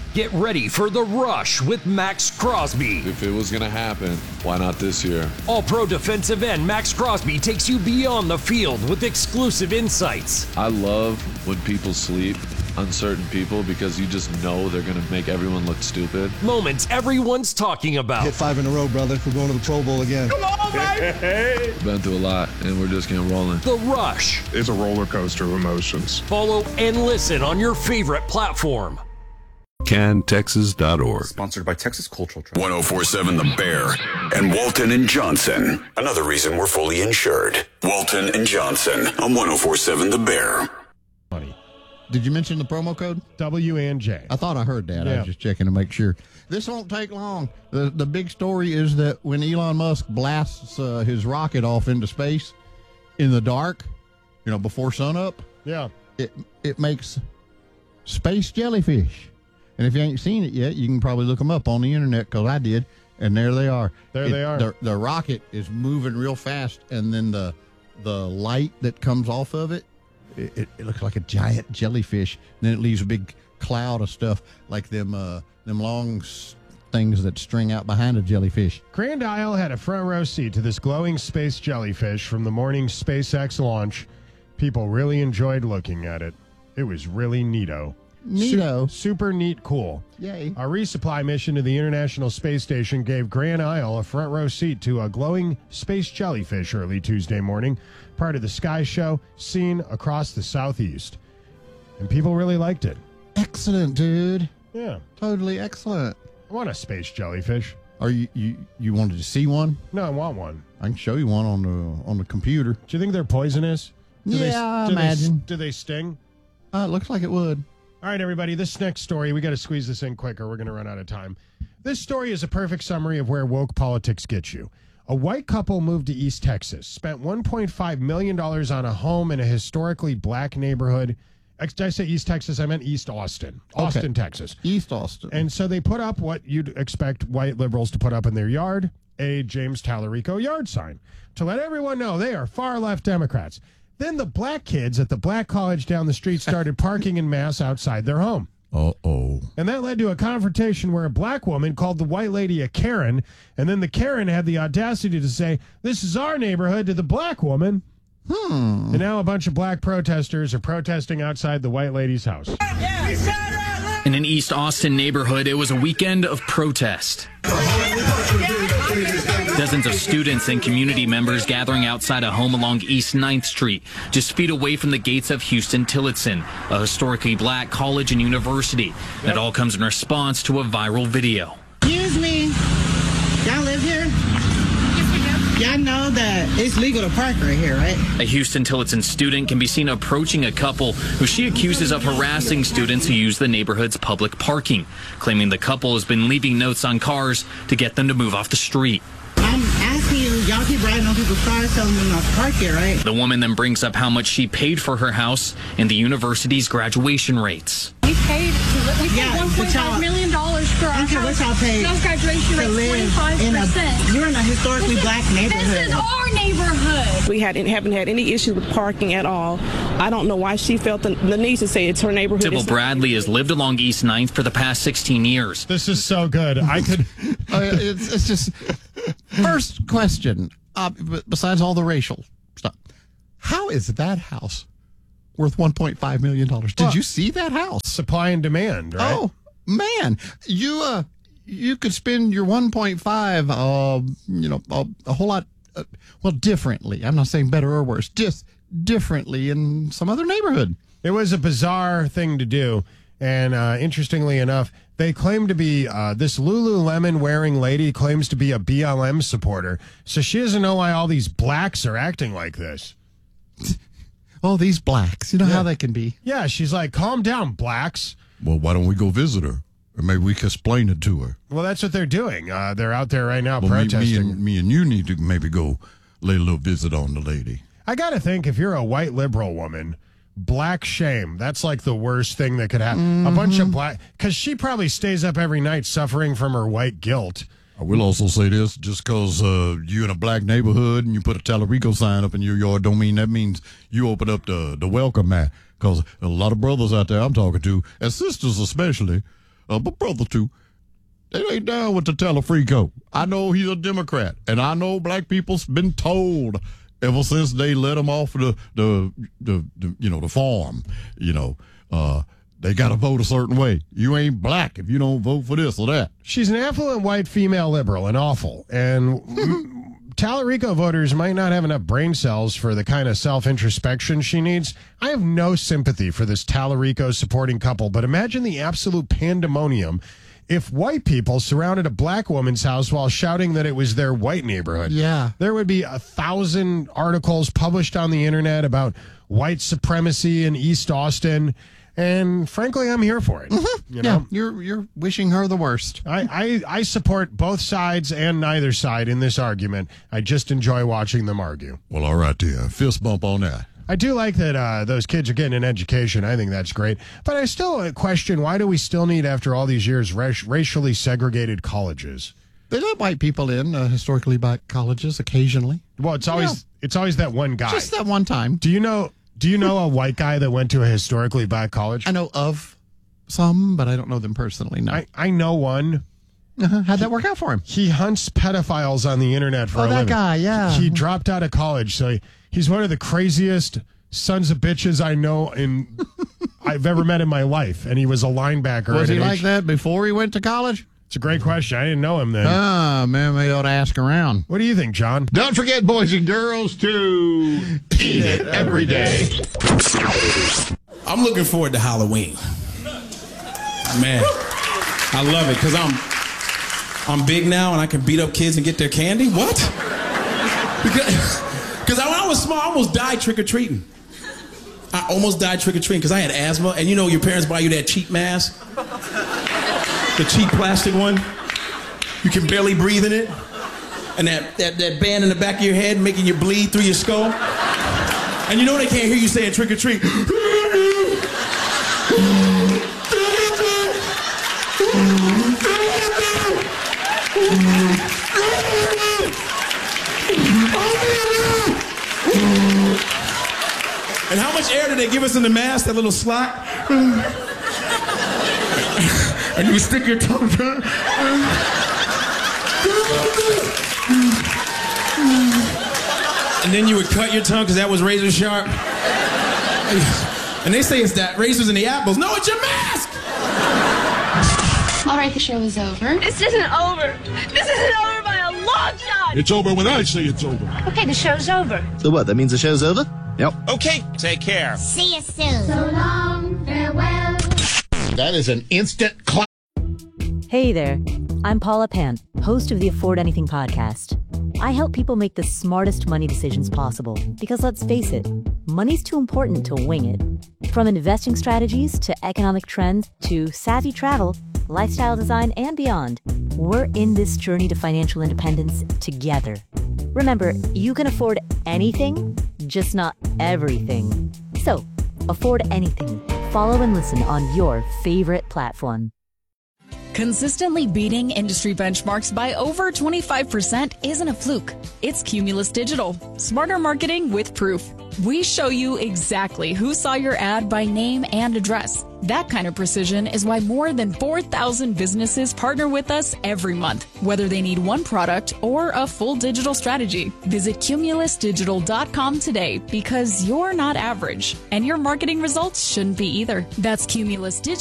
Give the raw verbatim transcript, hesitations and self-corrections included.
Get ready for The Rush with Max Crosby. If it was going to happen, why not this year? All-Pro defensive end Max Crosby takes you beyond the field with exclusive insights. I love when people sleep on certain people because you just know they're going to make everyone look stupid. Moments everyone's talking about. Hit five in a row, brother. We're going to the Pro Bowl again. Come on, baby! Hey. Been through a lot, and we're just getting rolling. The Rush. It's a roller coaster of emotions. Follow and listen on your favorite platform. can texas dot org. Sponsored by Texas Cultural Trust. one oh four point seven The Bear and Walton and Johnson. Another reason we're fully insured. Walton and Johnson on one oh four point seven The Bear. Did you mention the promo code? W and J. I thought I heard that. Yeah. I was just checking to make sure. This won't take long. The the big story is that when Elon Musk blasts uh, his rocket off into space in the dark, you know, before sunup, yeah, it it makes space jellyfish. And if you ain't seen it yet, you can probably look them up on the internet because I did. And there they are. There it, they are. The, the rocket is moving real fast, and then the the light that comes off of it, It, it, it looks like a giant jellyfish. And then it leaves a big cloud of stuff like them uh, them long s- things that string out behind a jellyfish. Grand Isle had a front row seat to this glowing space jellyfish from the morning SpaceX launch. People really enjoyed looking at it. It was really neato. Neato. Su- super neat cool. Yay. A resupply mission to the International Space Station gave Grand Isle a front row seat to a glowing space jellyfish early Tuesday morning, part of the Sky Show seen across the southeast. And people really liked it. Excellent, dude. Yeah. Totally excellent. I want a space jellyfish. Are you, you you wanted to see one? No, I want one. I can show you one on the on the computer. Do you think they're poisonous? Do Yeah, they, I do imagine. They, do they sting? Uh, it looks like it would. All right, everybody, this next story, we got to squeeze this in quicker. We're going to run out of time. This story is a perfect summary of where woke politics gets you. A white couple moved to East Texas, spent one point five million dollars on a home in a historically black neighborhood. Did I say East Texas? I meant East Austin. Austin, Okay. Texas. East Austin. And so they put up what you'd expect white liberals to put up in their yard, a James Tallarico yard sign, to let everyone know they are far-left Democrats. Then the black kids at the black college down the street started parking en masse outside their home. Uh-oh. And that led to a confrontation where a black woman called the white lady a Karen, and then the Karen had the audacity to say, "This is our neighborhood," to the black woman. Hmm. And now a bunch of black protesters are protesting outside the white lady's house. In an East Austin neighborhood, it was a weekend of protest. Dozens of students and community members gathering outside a home along East ninth Street, just feet away from the gates of Houston-Tillotson, a historically black college and university. That all comes in response to a viral video. Excuse me. Y'all live here? Y'all know that it's legal to park right here, right? A Houston-Tillotson student can be seen approaching a couple who she accuses of harassing students who use the neighborhood's public parking, claiming the couple has been leaving notes on cars to get them to move off the street. I'm asking you, y'all keep riding on people's cars telling them not to park here, right? The woman then brings up how much she paid for her house and the university's graduation rates. We paid, we paid Yeah, one point five million dollars for our Okay, house. what y'all paid Sales graduation to rate live twenty-five in a, percent. you're in a historically black neighborhood. This is our neighborhood. We hadn't, haven't had any issue with parking at all. I don't know why she felt the, the need to say it's her neighborhood. Sybil It's Bradley has lived along East ninth for the past sixteen years. This is so good. I could... uh, it's, it's just... First question, uh, besides all the racial stuff, how is that house worth one point five million dollars? Did Well, you see that house? Supply and demand, right? Oh, man. You uh, you could spend your one point five, uh, you know, a, a whole lot, uh, well, differently. I'm not saying better or worse, just differently in some other neighborhood. It was a bizarre thing to do. And uh, interestingly enough, they claim to be, uh, this Lululemon wearing lady claims to be a B L M supporter. So she doesn't know why all these blacks are acting like this. Oh, these blacks. You know Yeah. how they can be. Yeah, she's like, calm down, blacks. Well, why don't we go visit her? Or maybe we can explain it to her. Well, that's what they're doing. Uh, they're out there right now Well, me, protesting. me, and, me and you need to maybe go lay a little visit on the lady. I got to think, if you're a white liberal woman, black shame, that's like the worst thing that could happen. Mm-hmm. A bunch of black, because she probably stays up every night suffering from her white guilt. I will also say this, just because uh, you're in a black neighborhood and you put a Tallarico sign up in your yard don't mean that means you open up the, the welcome mat. Because a lot of brothers out there I'm talking to, and sisters especially, uh, my brother too, they ain't down with the Telefrico. I know he's a Democrat, and I know black people's been told ever since they let him off the the the, the you know the farm, you know, uh, they got to vote a certain way. You ain't black if you don't vote for this or that. She's an affluent white female liberal and awful, and Tallarico voters might not have enough brain cells for the kind of self-introspection she needs. I have no sympathy for this Tallarico supporting couple, but imagine the absolute pandemonium if white people surrounded a black woman's house while shouting that it was their white neighborhood. Yeah. There would be a thousand articles published on the internet about white supremacy in East Austin. And frankly, I'm here for it. Mm-hmm. You know? Yeah, you're you're wishing her the worst. I, I, I support both sides and neither side in this argument. I just enjoy watching them argue. Well, all right, dear. Fist bump on that. I do like that uh, those kids are getting an education. I think that's great. But I still question, why do we still need, after all these years, raci- racially segregated colleges? They let white people in uh, historically black colleges occasionally. Well, it's always Yeah. it's always that one guy. Just that one time. Do you know... Do you know a white guy that went to a historically black college? I know of some, but I don't know them personally. No. I, I know one. Uh-huh. How'd that work out for him? He hunts pedophiles on the internet for Oh, a that living. guy, yeah. He dropped out of college, so he, he's one of the craziest sons of bitches I know in I've ever met in my life, and he was a linebacker. Was at he an like H- that before he went to college? It's a great question. I didn't know him then. Ah, man, we ought to ask around. What do you think, John? Don't forget, boys and girls, to eat it every day. I'm looking forward to Halloween. Man, I love it because I'm I'm big now and I can beat up kids and get their candy. What? Because because when I was small, I almost died trick-or-treating. I almost died trick-or-treating because I had asthma. And you know your parents buy you that cheap mask? The cheap plastic one. You can barely breathe in it. And that, that, that band in the back of your head making you bleed through your skull. And you know they can't hear you saying trick or treat. And how much air did they give us in the mask, that little slot? And you stick your tongue down. And then you would cut your tongue because that was razor sharp. And they say it's that razors in the apples. No, it's your mask! All right, the show is over. This isn't over. This isn't over by a long shot. It's over when I say it's over. Okay, the show's over. So what? That means the show's over? Yep. Okay, take care. See you soon. So long, farewell. That is an instant clap. Hey there, I'm Paula Pant, host of the Afford Anything podcast. I help people make the smartest money decisions possible because, let's face it, money's too important to wing it. From investing strategies to economic trends to savvy travel, lifestyle design, and beyond, we're in this journey to financial independence together. Remember, you can afford anything, just not everything. So, afford anything. Follow and listen on your favorite platform. Consistently beating industry benchmarks by over twenty-five percent isn't a fluke. It's Cumulus Digital. Smarter marketing with proof. We show you exactly who saw your ad by name and address. That kind of precision is why more than four thousand businesses partner with us every month, whether they need one product or a full digital strategy. Visit cumulus digital dot com today because you're not average, and your marketing results shouldn't be either. That's Cumulus Digital.